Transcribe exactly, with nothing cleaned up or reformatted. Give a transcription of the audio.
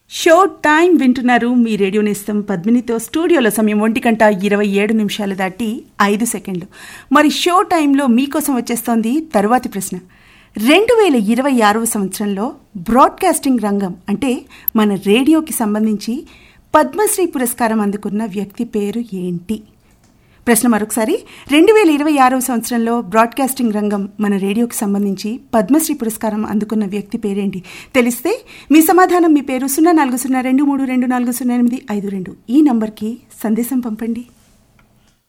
Show time వింటున్నారు మీ radio నేస్తం పద్మినితో. స్టూడియోలో సమయం ఒంటి గంట ఇరవై ఏడు నిమిషాలు దాటి ఐదు సెకండ్లు. మరి షో టైంలో మీకోసం వచ్చేస్తోంది తరువాతి ప్రశ్న. రెండు వేల ఇరవై ఆరవ సంవత్సరంలో బ్రాడ్కాస్టింగ్ రంగం అంటే మన రేడియోకి సంబంధించి పద్మశ్రీ పురస్కారం అందుకున్న వ్యక్తి పేరు ఏంటి? ప్రశ్న మరొకసారి. రెండు వేల ఇరవై ఆరవ సంవత్సరంలో బ్రాడ్కాస్టింగ్ రంగం మన రేడియోకి సంబంధించి పద్మశ్రీ పురస్కారం అందుకున్న వ్యక్తి పేరేంటి? తెలిస్తే మీ సమాధానం, మీ పేరు సున్నా నాలుగు సున్నా రెండు మూడు రెండు నాలుగు సున్నా ఎనిమిది ఐదు రెండు ఈ నంబర్కి సందేశం పంపండి.